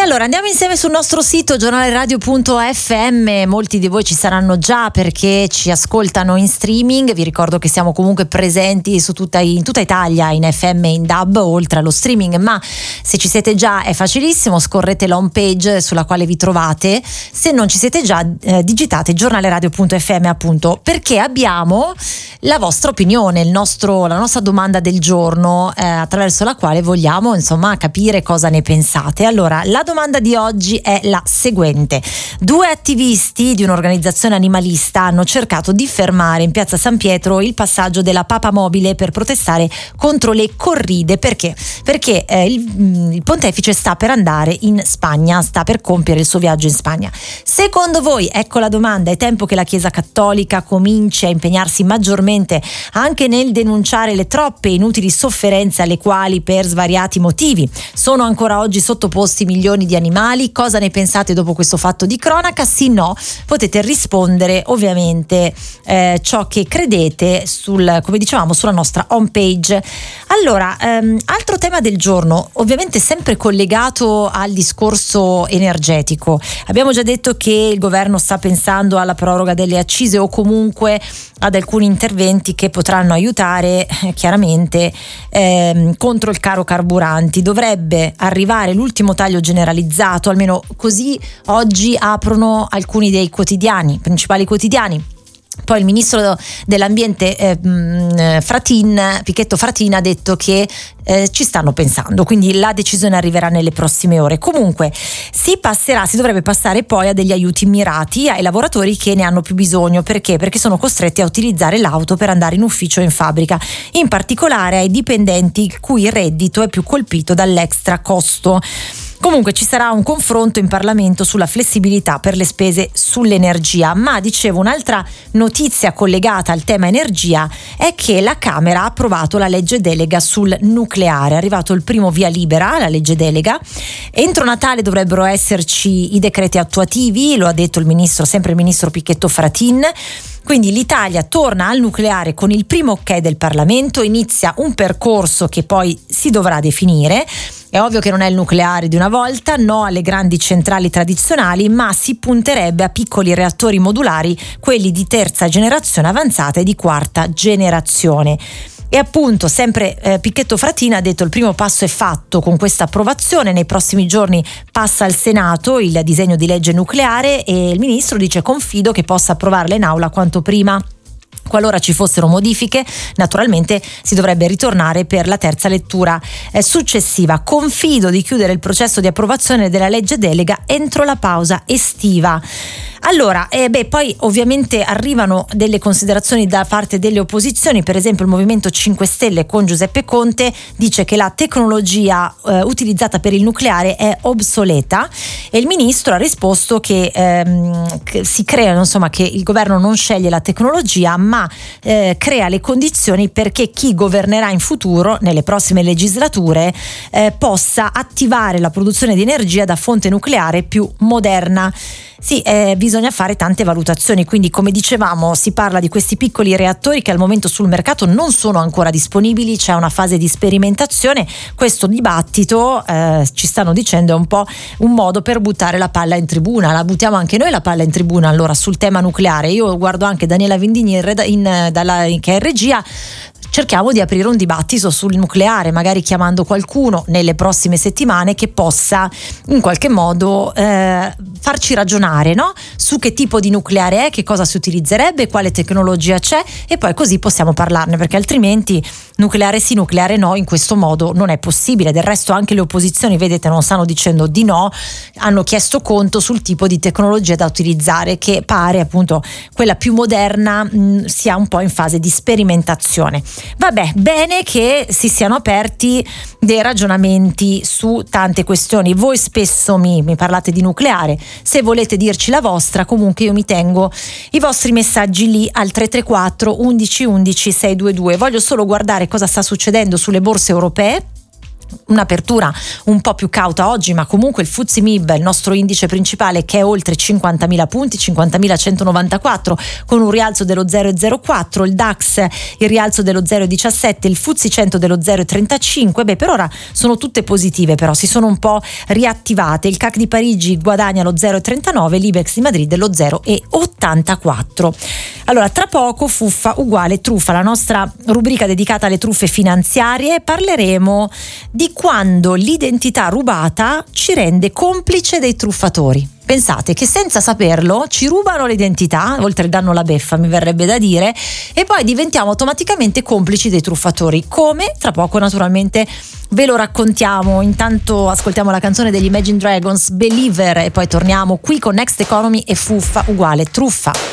Allora andiamo insieme sul nostro sito giornaleradio.fm. Molti di voi ci saranno già perché ci ascoltano in streaming. Vi ricordo che siamo comunque presenti in tutta Italia in FM e in DAB, oltre allo streaming, ma se ci siete già è facilissimo, scorrete la home page sulla quale vi trovate. Se non ci siete già, digitate giornaleradio.fm, appunto, perché abbiamo la vostra opinione, la nostra domanda del giorno, attraverso la quale vogliamo insomma capire cosa ne pensate. Allora, la domanda di oggi è la seguente: 2 attivisti di un'organizzazione animalista hanno cercato di fermare in piazza San Pietro il passaggio della papamobile per protestare contro le corride. Perché? Perché il pontefice sta per andare in Spagna, sta per compiere il suo viaggio in Spagna. Secondo voi, ecco la domanda, è tempo che la Chiesa Cattolica cominci a impegnarsi maggiormente anche nel denunciare le troppe inutili sofferenze alle quali per svariati motivi sono ancora oggi sottoposti milioni di animali? Cosa ne pensate dopo questo fatto di cronaca? Sì, no, potete rispondere ovviamente ciò che credete come dicevamo sulla nostra homepage. Allora, altro tema del giorno, ovviamente sempre collegato al discorso energetico. Abbiamo già detto che il governo sta pensando alla proroga delle accise o comunque ad alcuni interventi che potranno aiutare chiaramente contro il caro carburanti. Dovrebbe arrivare l'ultimo taglio generalizzato, almeno così oggi aprono alcuni dei principali quotidiani. Poi il ministro dell'ambiente Pichetto Fratin ha detto che ci stanno pensando, quindi la decisione arriverà nelle prossime ore. Comunque si dovrebbe passare poi a degli aiuti mirati ai lavoratori che ne hanno più bisogno. Perché? Perché sono costretti a utilizzare l'auto per andare in ufficio o in fabbrica, in particolare ai dipendenti il cui reddito è più colpito dall'extra costo. Comunque ci sarà un confronto in Parlamento sulla flessibilità per le spese sull'energia, ma dicevo, un'altra notizia collegata al tema energia è che la Camera ha approvato la legge delega sul nucleare. È arrivato il primo via libera alla legge delega. Entro Natale dovrebbero esserci i decreti attuativi, lo ha detto sempre il ministro Pichetto Fratin. Quindi l'Italia torna al nucleare con il primo ok del Parlamento, inizia un percorso che poi si dovrà definire. È ovvio che non è il nucleare di una volta, no alle grandi centrali tradizionali, ma si punterebbe a piccoli reattori modulari, quelli di terza generazione avanzata e di quarta generazione. E appunto sempre Pichetto Fratin ha detto il primo passo è fatto con questa approvazione, nei prossimi giorni passa al Senato il disegno di legge nucleare e il ministro dice: confido che possa approvarla in aula quanto prima. Qualora ci fossero modifiche, naturalmente si dovrebbe ritornare per la terza lettura successiva. Confido di chiudere il processo di approvazione della legge delega entro la pausa estiva. Allora, poi ovviamente arrivano delle considerazioni da parte delle opposizioni. Per esempio il Movimento 5 Stelle con Giuseppe Conte dice che la tecnologia utilizzata per il nucleare è obsoleta e il ministro ha risposto che si crea, insomma, che il governo non sceglie la tecnologia ma crea le condizioni perché chi governerà in futuro nelle prossime legislature possa attivare la produzione di energia da fonte nucleare più moderna. Sì, bisogna fare tante valutazioni, quindi come dicevamo si parla di questi piccoli reattori che al momento sul mercato non sono ancora disponibili, c'è una fase di sperimentazione. Questo dibattito ci stanno dicendo è un po' un modo per buttare la palla in tribuna. La buttiamo anche noi la palla in tribuna allora sul tema nucleare. Io guardo anche Daniela Vindigni che è in regia. Cerchiamo di aprire un dibattito sul nucleare, magari chiamando qualcuno nelle prossime settimane che possa in qualche modo farci ragionare, no? Su che tipo di nucleare è, che cosa si utilizzerebbe, quale tecnologia c'è, e poi così possiamo parlarne, perché altrimenti nucleare sì, nucleare no, in questo modo non è possibile. Del resto anche le opposizioni, vedete, non stanno dicendo di no, hanno chiesto conto sul tipo di tecnologia da utilizzare, che pare appunto quella più moderna sia un po' in fase di sperimentazione. Vabbè, bene che si siano aperti dei ragionamenti su tante questioni. Voi spesso mi parlate di nucleare, se volete dirci la vostra, comunque io mi tengo i vostri messaggi lì al 334 11 11 622. Voglio solo guardare cosa sta succedendo sulle borse europee. un'apertura un po' più cauta oggi, ma comunque il FTSE MIB, il nostro indice principale, che è oltre 50.000 punti, 50.194, con un rialzo dello 0,04, il DAX il rialzo dello 0,17, il FTSE 100 dello 0,35. Per ora sono tutte positive, però si sono un po' riattivate. Il CAC di Parigi guadagna lo 0,39, l'Ibex di Madrid lo 0,84. Allora, tra poco Fuffa uguale truffa, la nostra rubrica dedicata alle truffe finanziarie. Parleremo di quando l'identità rubata ci rende complice dei truffatori. Pensate che senza saperlo ci rubano l'identità, oltre il danno alla beffa mi verrebbe da dire, e poi diventiamo automaticamente complici dei truffatori. Come? Tra poco naturalmente ve lo raccontiamo. Intanto ascoltiamo la canzone degli Imagine Dragons, Believer, e poi torniamo qui con Next Economy e Fuffa uguale truffa.